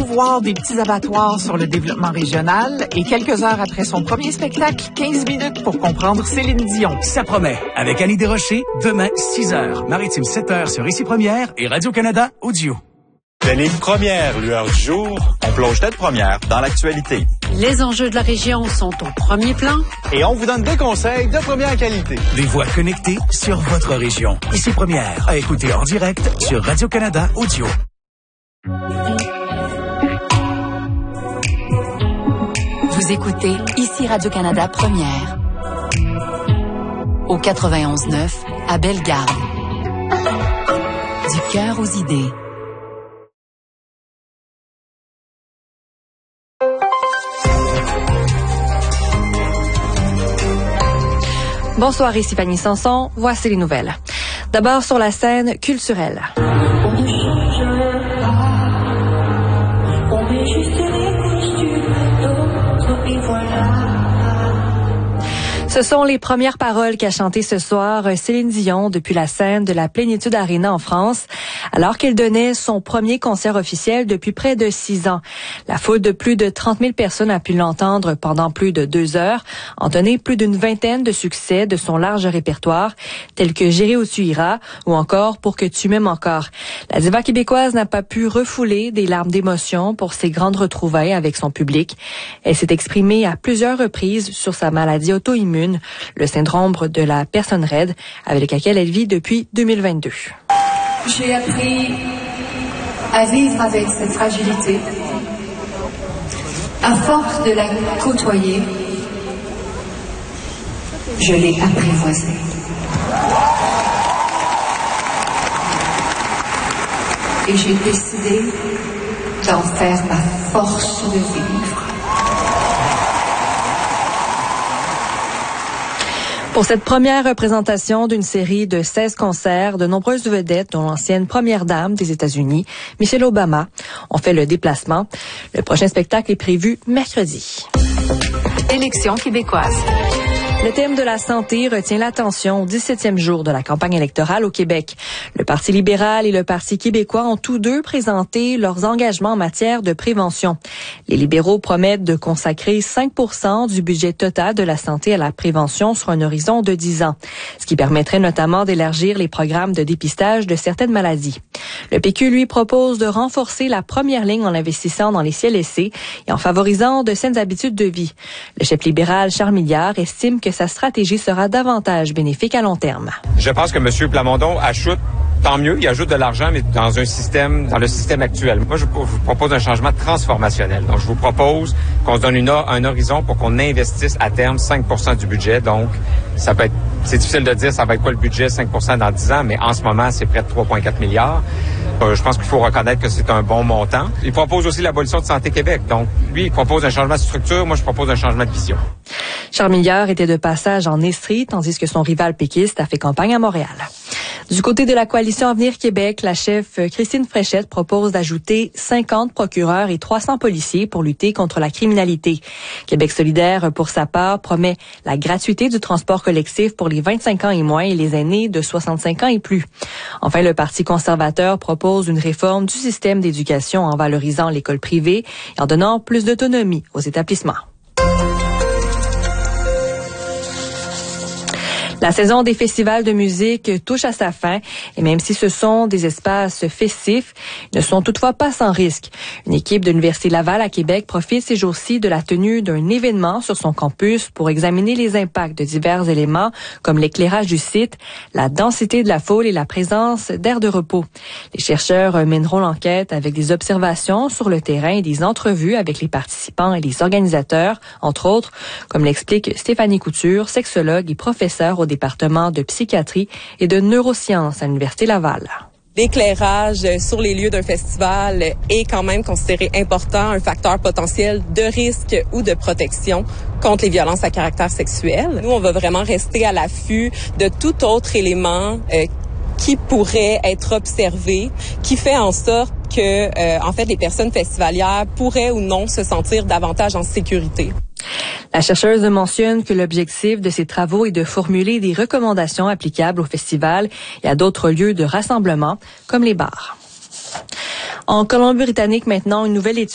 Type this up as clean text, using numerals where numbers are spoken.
voir des petits abattoirs sur le développement régional et quelques heures après son premier spectacle, 15 minutes pour comprendre Céline Dion. Ça promet. Avec Annie Desrochers, demain, 6h. Maritime 7h sur Ici Première et Radio-Canada Audio. Les premières lueurs du jour, on plonge tête première dans l'actualité. Les enjeux de la région sont au premier plan. Et on vous donne des conseils de première qualité. Des voix connectées sur votre région. Ici Première, à écouter en direct sur Radio-Canada Audio. Vous écoutez Ici Radio-Canada Première. Au 91.9, à Bellegarde. Du cœur aux idées. Bonsoir, ici Fanny Sanson. Voici les nouvelles. D'abord sur la scène culturelle. Ce sont les premières paroles qu'a chantées ce soir Céline Dion depuis la scène de la Plénitude Arena en France, alors qu'elle donnait son premier concert officiel depuis près de 6 ans. La foule de plus de 30 000 personnes a pu l'entendre pendant plus de 2 heures, entonner plus d'une vingtaine de succès de son large répertoire, tels que J'irai où tu iras ou encore Pour que tu m'aimes encore. La diva québécoise n'a pas pu refouler des larmes d'émotion pour ses grandes retrouvailles avec son public. Elle s'est exprimée à plusieurs reprises sur sa maladie auto-immune, le syndrome de la personne raide, avec laquelle elle vit depuis 2022. J'ai appris à vivre avec cette fragilité. À force de la côtoyer, je l'ai apprivoisée. Et j'ai décidé d'en faire ma force de vivre. Pour cette première représentation d'une série de 16 concerts, de nombreuses vedettes, dont l'ancienne première dame des États-Unis, Michelle Obama, ont fait le déplacement. Le prochain spectacle est prévu mercredi. Élections québécoises. Le thème de la santé retient l'attention au 17e jour de la campagne électorale au Québec. Le Parti libéral et le Parti québécois ont tous deux présenté leurs engagements en matière de prévention. Les libéraux promettent de consacrer 5% du budget total de la santé à la prévention sur un horizon de 10 ans, ce qui permettrait notamment d'élargir les programmes de dépistage de certaines maladies. Le PQ, lui, propose de renforcer la première ligne en investissant dans les CLSC et en favorisant de saines habitudes de vie. Le chef libéral Charles Milliard estime que sa stratégie sera davantage bénéfique à long terme. Je pense que M. Plamondon ajoute, tant mieux, il ajoute de l'argent, mais dans le système actuel. Moi, je vous propose un changement transformationnel. Donc, je vous propose qu'on se donne un horizon pour qu'on investisse à terme 5% du budget. Donc, c'est difficile de dire ça va être quoi le budget, 5% dans 10 ans, mais en ce moment, c'est près de 3,4 milliards. Je pense qu'il faut reconnaître que c'est un bon montant. Il propose aussi l'abolition de Santé Québec. Donc, lui, il propose un changement de structure. Moi, je propose un changement de vision. Charles Milliard était de passage en Estrie, tandis que son rival péquiste a fait campagne à Montréal. Du côté de la coalition Avenir Québec, la chef Christine Fréchette propose d'ajouter 50 procureurs et 300 policiers pour lutter contre la criminalité. Québec solidaire, pour sa part, promet la gratuité du transport collectif pour les 25 ans et moins et les aînés de 65 ans et plus. Enfin, le Parti conservateur propose une réforme du système d'éducation en valorisant l'école privée et en donnant plus d'autonomie aux établissements. La saison des festivals de musique touche à sa fin et même si ce sont des espaces festifs, ils ne sont toutefois pas sans risque. Une équipe de l'Université Laval à Québec profite ces jours-ci de la tenue d'un événement sur son campus pour examiner les impacts de divers éléments comme l'éclairage du site, la densité de la foule et la présence d'aires de repos. Les chercheurs mèneront l'enquête avec des observations sur le terrain et des entrevues avec les participants et les organisateurs, entre autres, comme l'explique Stéphanie Couture, sexologue et professeure au département de psychiatrie et de neurosciences à l'Université Laval. L'éclairage sur les lieux d'un festival est quand même considéré important, un facteur potentiel de risque ou de protection contre les violences à caractère sexuel. Nous, on va vraiment rester à l'affût de tout autre élément qui pourrait être observé, qui fait en sorte que, en fait, les personnes festivalières pourraient ou non se sentir davantage en sécurité. La chercheuse mentionne que l'objectif de ces travaux est de formuler des recommandations applicables au festival et à d'autres lieux de rassemblement, comme les bars. En Colombie-Britannique, maintenant, une nouvelle étude